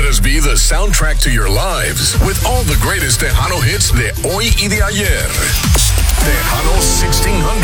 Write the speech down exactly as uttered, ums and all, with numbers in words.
Let us be the soundtrack to your lives with all the greatest Tejano hits de hoy y de ayer. Tejano sixteen hundred.